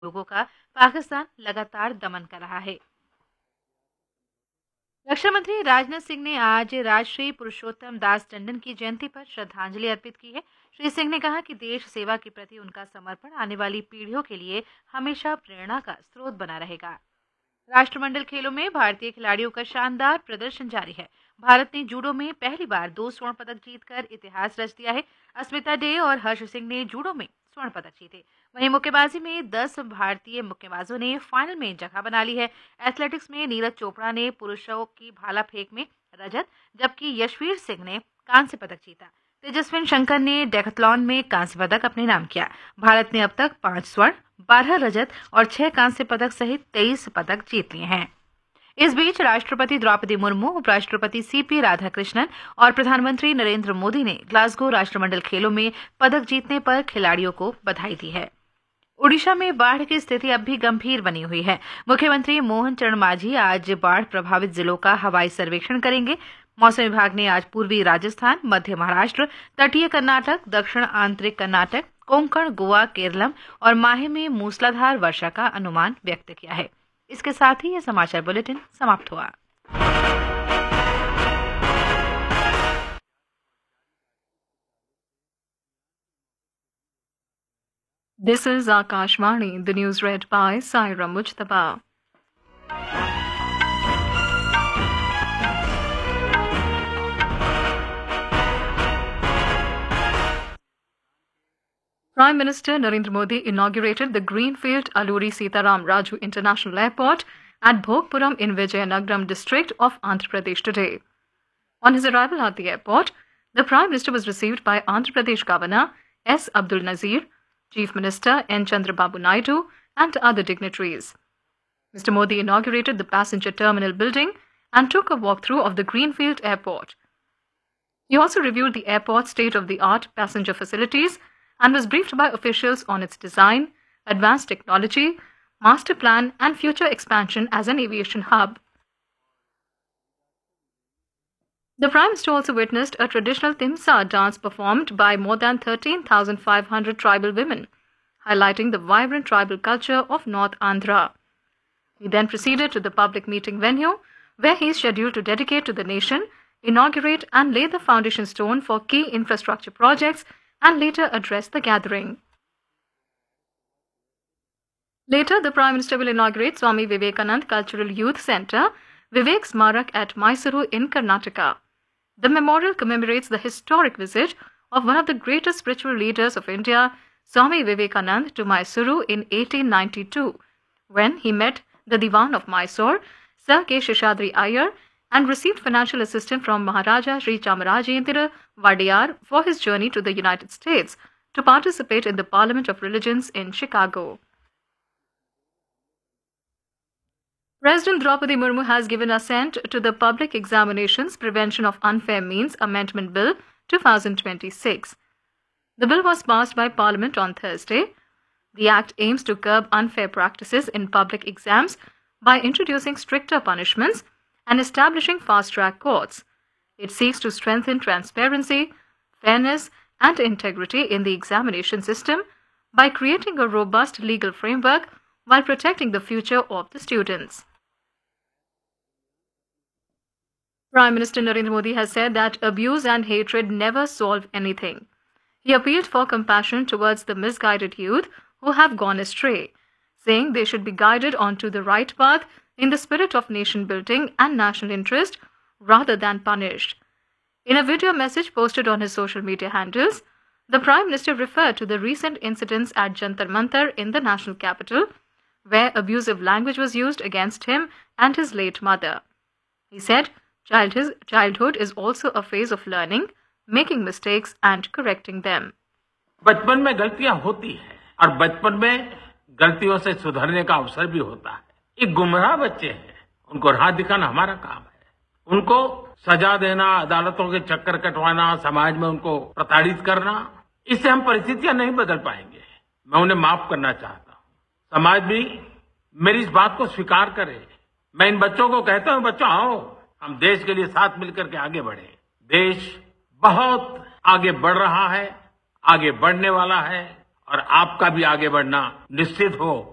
लोगों का पाकिस्तान लगातार दमन कर रहा है। रक्षा मंत्री राजनाथ सिंह ने आज राष्ट्रीय पुरुषोत्तम दास टंडन की जयंती पर श्रद्धांजलि अर्पित की है। श्री सिंह ने कहा कि देश सेवा के प्रति उनका समर्पण आने वाली पीढ़ियों के लिए हमेशा प्रेरणा का स्रोत बना रहेगा। राष्ट्रमंडल खेलों में भारतीय खिलाड़ियों का शानदार प्रदर्शन जारी है। भारत ने जूडो में पहली बार 2 स्वर्ण पदक जीतकर इतिहास रच दिया है। अस्मिता डे और हर्ष सिंह ने जूडो में स्वर्ण पदक जीते। वहीं मुक्केबाजी में 10 भारतीय मुक्केबाजों ने फाइनल में जगह बना ली है। एथलेटिक्स में नीरज चोपड़ा ने पुरुषों की भाला फेंक में रजत, जबकि यशवीर सिंह ने कांस्य पदक जीता। तेजस्विन शंकर ने डेकाथलॉन में कांस्य पदक अपने नाम किया। भारत ने अब तक 5 स्वर्ण, 12 रजत और 6 कांस्य पदक सहित 23 पदक जीत लिए हैं। इस बीच राष्ट्रपति द्रौपदी मुर्मू, उपराष्ट्रपति सीपी राधाकृष्णन और प्रधानमंत्री नरेंद्र मोदी ने ग्लासगो राष्ट्रमंडल खेलों में पदक जीतने पर खिलाड़ियों को बधाई दी है। ओडिशा में बाढ़ की स्थिति अब भी गंभीर बनी हुई है। मुख्यमंत्री मोहन चरण मांझी आज बाढ़ प्रभावित जिलों का हवाई सर्वेक्षण करेंगे। मौसम विभाग ने आज पूर्वी राजस्थान, मध्य महाराष्ट्र, तटीय कर्नाटक, दक्षिण आंतरिक कर्नाटक, कोंकण, गोवा, केरलम और माहे में मूसलाधार वर्षा का अनुमान व्यक्त किया है। इसके साथ ही यह समाचार बुलेटिन समाप्त हुआ। This is Akashvani, the news read by Saira Mujtaba. Prime Minister Narendra Modi inaugurated the Greenfield Alluri Sitaram Raju International Airport at Bhogpuram in Vijayanagaram district of Andhra Pradesh today. On his arrival at the airport, the Prime Minister was received by Andhra Pradesh Governor S. Abdul Nazir, Chief Minister N. Chandrababu Naidu, and other dignitaries. Mr. Modi inaugurated the passenger terminal building and took a walkthrough of the Greenfield Airport. He also reviewed the airport's state-of-the-art passenger facilities and was briefed by officials on its design, advanced technology, master plan, and future expansion as an aviation hub. The Prime Minister also witnessed a traditional Timsa dance performed by more than 13,500 tribal women, highlighting the vibrant tribal culture of North Andhra. He then proceeded to the public meeting venue, where he is scheduled to dedicate to the nation, inaugurate and lay the foundation stone for key infrastructure projects, and later address the gathering. Later, the Prime Minister will inaugurate Swami Vivekanand Cultural Youth Centre, Vivek Smarak at Mysuru in Karnataka. The memorial commemorates the historic visit of one of the greatest spiritual leaders of India, Swami Vivekanand, to Mysuru in 1892, when he met the Diwan of Mysore, Sir K. Sheshadri Iyer, and received financial assistance from Maharaja Sri Chamarajendra Vadiyar for his journey to the United States to participate in the Parliament of Religions in Chicago. President Draupadi Murmu has given assent to the Public Examinations Prevention of Unfair Means Amendment Bill 2026. The bill was passed by Parliament on Thursday. The Act aims to curb unfair practices in public exams by introducing stricter punishments and establishing fast-track courts. It seeks to strengthen transparency, fairness, and integrity in the examination system by creating a robust legal framework while protecting the future of the students. Prime Minister Narendra Modi has said that abuse and hatred never solve anything. He appealed for compassion towards the misguided youth who have gone astray, saying they should be guided onto the right path in the spirit of nation building and national interest rather than punished. In a video message posted on his social media handles, the Prime Minister referred to the recent incidents at Jantar Mantar in the national capital, where abusive language was used against him and his late mother. He said, childhood is also a phase of learning, making mistakes and correcting them. बचपन में गलतियां होती हैं और बचपन में गलतियों से सुधरने का अवसर भी होता है। एक गुमराह बच्चे हैं, उनको राह दिखाना हमारा काम है। उनको सजा देना, अदालतों के चक्कर कटवाना, समाज में उनको प्रताड़ित करना, इससे हम परिस्थितियां नहीं बदल पाएंगे। मैं उन्हें माफ करना चाहता हूं। समाज भी मेरी इस बात को स्वीकार करे। मैं इन बच्चों को कहता हूं, बच्चों आओ, हम देश के लिए साथ मिलकर के आगे बढ़े। देश बहुत आगे बढ़ रहा है, आगे बढ़ने वाला है और आपका भी आगे बढ़ना निश्चित हो